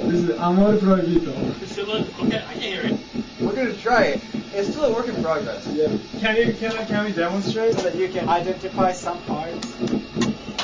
This is Amor Proibito. Okay, I can hear it. We're gonna try it. It's still a work in progress. Yeah. Can we demonstrate so that you can identify some parts.